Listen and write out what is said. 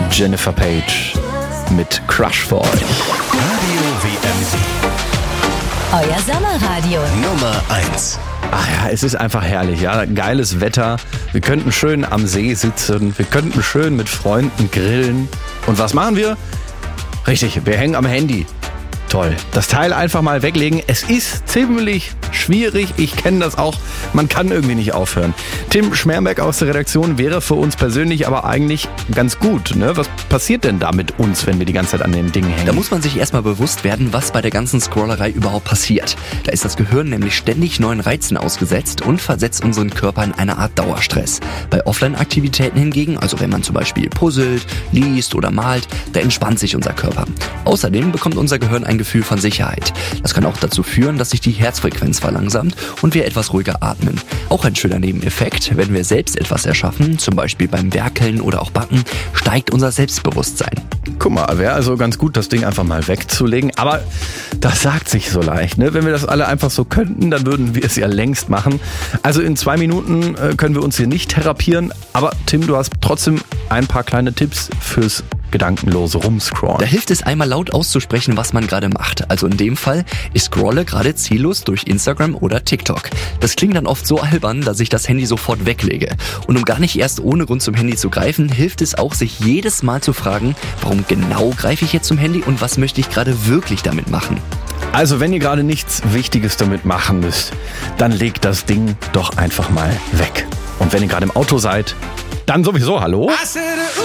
Jennifer Page mit Crush für euch. Radio WM. Euer Sommerradio. Nummer 1. Ach ja, es ist einfach herrlich, ja. Geiles Wetter. Wir könnten schön am See sitzen. Wir könnten schön mit Freunden grillen. Und was machen wir? Richtig, wir hängen am Handy. Toll. Das Teil einfach mal weglegen. Es ist ziemlich schwierig. Ich kenne das auch. Man kann irgendwie nicht aufhören. Tim Schmerberg aus der Redaktion wäre für uns persönlich aber eigentlich ganz gut. Ne? Was passiert denn da mit uns, wenn wir die ganze Zeit an den Dingen hängen? Da muss man sich erstmal bewusst werden, was bei der ganzen Scrollerei überhaupt passiert. Da ist das Gehirn nämlich ständig neuen Reizen ausgesetzt und versetzt unseren Körper in eine Art Dauerstress. Bei Offline-Aktivitäten hingegen, also wenn man zum Beispiel puzzelt, liest oder malt, da entspannt sich unser Körper. Außerdem bekommt unser Gehirn ein Gefühl von Sicherheit. Das kann auch dazu führen, dass sich die Herzfrequenz verlangsamt und wir etwas ruhiger atmen. Auch ein schöner Nebeneffekt, wenn wir selbst etwas erschaffen, zum Beispiel beim Werkeln oder auch Backen, steigt unser Selbstbewusstsein. Guck mal, wäre also ganz gut, das Ding einfach mal wegzulegen. Aber das sagt sich so leicht, ne? Wenn wir das alle einfach so könnten, dann würden wir es ja längst machen. Also in 2 Minuten können wir uns hier nicht therapieren. Aber Tim, du hast trotzdem ein paar kleine Tipps fürs gedankenlose Rumscrollen. Da hilft es einmal laut auszusprechen, was man gerade macht. Also in dem Fall, ich scrolle gerade ziellos durch Instagram oder TikTok. Das klingt dann oft so albern, dass ich das Handy sofort weglege. Und um gar nicht erst ohne Grund zum Handy zu greifen, hilft es auch, sich jedes Mal zu fragen, warum genau greife ich jetzt zum Handy und was möchte ich gerade wirklich damit machen? Also wenn ihr gerade nichts Wichtiges damit machen müsst, dann legt das Ding doch einfach mal weg. Und wenn ihr gerade im Auto seid, dann sowieso hallo.